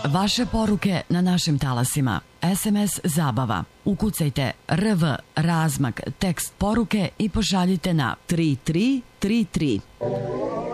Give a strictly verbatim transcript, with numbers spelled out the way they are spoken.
Vaše poruke na našim talasima. es em es Zabava. Ukucajte R V razmak tekst poruke i pošaljite na tri tri tri tri.